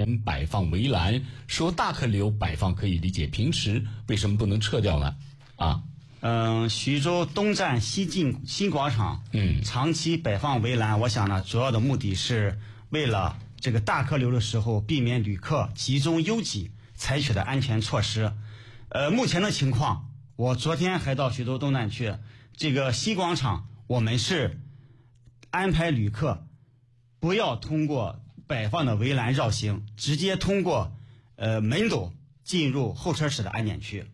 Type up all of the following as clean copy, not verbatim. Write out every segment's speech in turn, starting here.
前摆放围栏，说大客流摆放可以理解，平时为什么不能撤掉呢？ 徐州东站西广场，长期摆放围栏，我想呢，主要的目的是为了这个大客流的时候避免旅客集中拥挤采取的安全措施。目前的情况，我昨天还到徐州东站去，这个西广场我们是安排旅客不要通过摆放的围栏绕行，直接通过门斗进入候车室的安检区。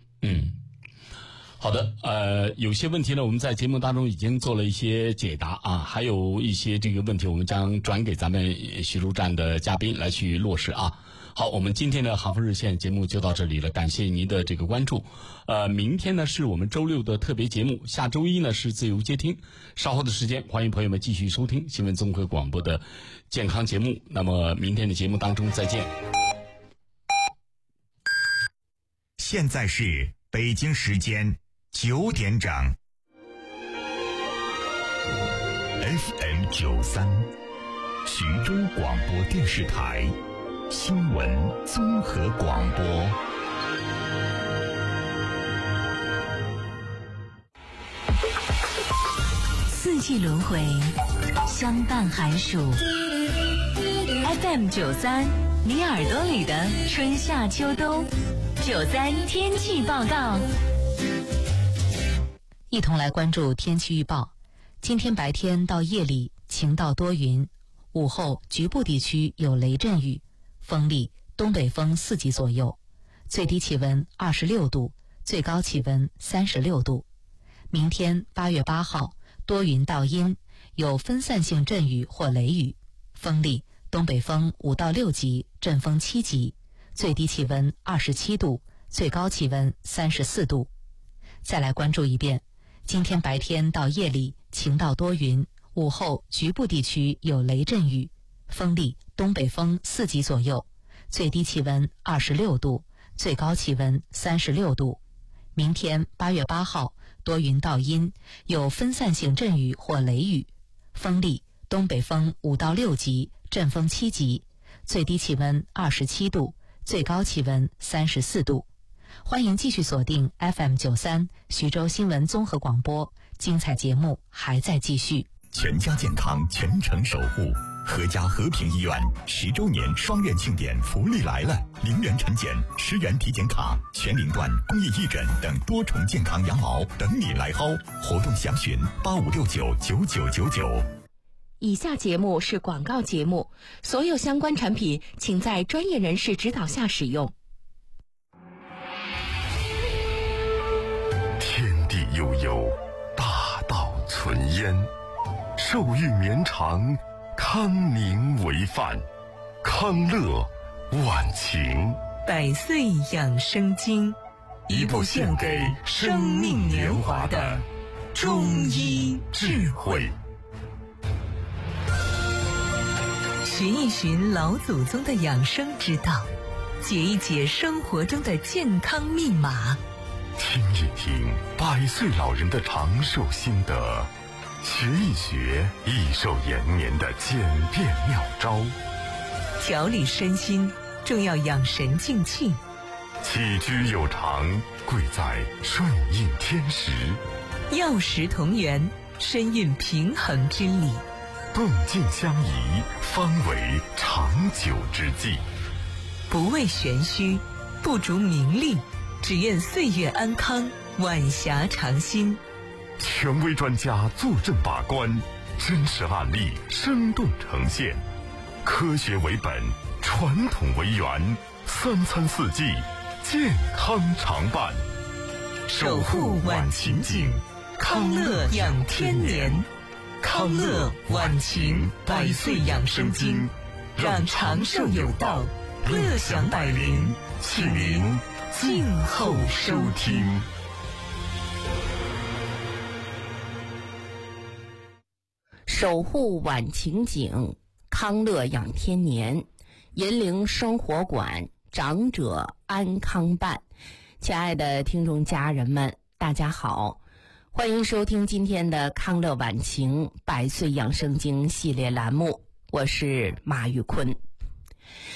好的，有些问题呢，我们在节目当中已经做了一些解答啊，还有一些这个问题我们将转给咱们徐州站的嘉宾来去落实啊。好，我们今天的航风热线节目就到这里了，感谢您的这个关注。明天呢是我们周六的特别节目，下周一呢是自由接听。稍后的时间，欢迎朋友们继续收听新闻综合广播的健康节目。那么明天的节目当中再见。 现在是北京时间9点整。FM 93，徐州广播电视台新闻综合广播。 四季轮回，相伴寒暑。FM 93，你耳朵里的春夏秋冬。93天气报告。一同来关注天气预报。今天白天到夜里晴到多云，午后局部地区有雷阵雨，风力东北风4级左右，最低气温26度，最高气温36度。明天8月8号，多云到阴，有分散性阵雨或雷雨，风力东北风5到6级，阵风7级，最低气温27度，最高气温34度。再来关注一遍，今天白天到夜里晴到多云，午后局部地区有雷阵雨，风力东北风4级左右，最低气温26度，最高气温36度。明天8月8号，多云到阴，有分散性阵雨或雷雨，风力东北风5到6级，阵风7级，最低气温27度，最高气温34度。欢迎继续锁定 FM 93徐州新闻综合广播，精彩节目还在继续。 全家健康，全程守护。和家和平医院10周年双元庆典福利来了，0元产检、10元体检卡、全龄段公益义诊等多重健康羊毛等你来薅。活动详询85699999。 以下节目是广告节目，所有相关产品请在专业人士指导下使用。 天地悠悠，大道存焉，寿育绵长，康宁为范，康乐晚晴。 百岁养生经， 一部献给生命年华的中医智慧。 寻一寻老祖宗的养生之道，解一解生活中的健康密码， 听一听100岁老人的长寿心得，学一学益寿延年的简便妙招。 调理身心重要养神静气， 起居有常贵在顺应天时， 药食同源深蕴平衡之理， 动静相宜方为长久之计。 不为玄虚，不逐名利，只愿岁月安康，晚霞长新。 权威专家坐镇把关，真实案例生动呈现，科学为本，传统为源，3餐4季健康常伴， 守护晚晴景，康乐养天年。康乐晚晴100岁养生经，让长寿有道，乐享百龄，请您静候收听。 守护晚晴景，康乐养天年，银铃生活馆，长者安康办。亲爱的听众家人们，大家好，欢迎收听今天的康乐晚晴100岁养生经系列栏目，我是马玉坤。